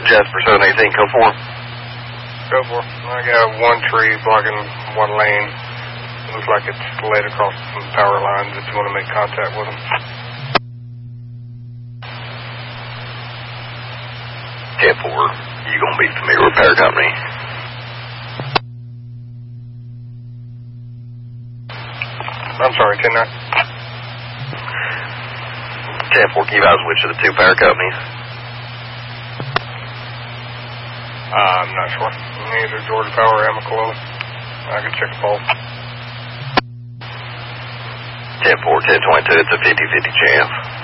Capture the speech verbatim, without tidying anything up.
Jasper seven eighteen, go for him. Go for it. I got one tree blocking one lane. Looks like it's laid across some power lines if you want to make contact with them. ten four, you going to be familiar with Repair Company? I'm sorry, ten nine. ten four, can you advise which of the two power companies? Uh, I'm not sure. Either Georgia Power or Amicalola. I can check both. ten four, ten twenty-two, it's a fifty fifty chance.